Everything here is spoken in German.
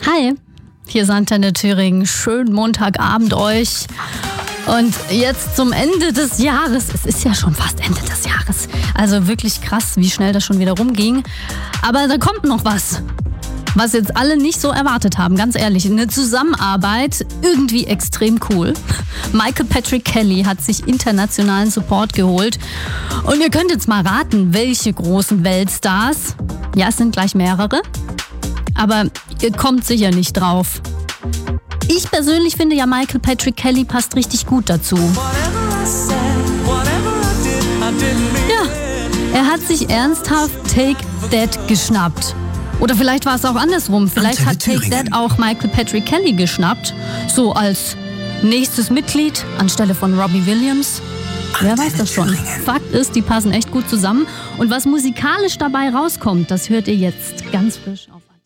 Hi, hier ist Antenne Thüringen. Schönen Montagabend euch. Und jetzt zum Ende des Jahres. Es ist ja schon fast Ende des Jahres. Also wirklich krass, wie schnell das schon wieder rumging. Aber da kommt noch was jetzt alle nicht so erwartet haben, ganz ehrlich. Eine Zusammenarbeit, irgendwie extrem cool. Michael Patrick Kelly hat sich internationalen Support geholt. Und ihr könnt jetzt mal raten, welche großen Weltstars. Ja, es sind gleich mehrere. Aber ihr kommt sicher nicht drauf. Ich persönlich finde ja, Michael Patrick Kelly passt richtig gut dazu. Ja, er hat sich ernsthaft Take That geschnappt. Oder vielleicht war es auch andersrum. Vielleicht hat Take That auch Michael Patrick Kelly geschnappt. So als nächstes Mitglied anstelle von Robbie Williams. Wer weiß das schon. Fakt ist, die passen echt gut zusammen. Und was musikalisch dabei rauskommt, das hört ihr jetzt ganz frisch auf.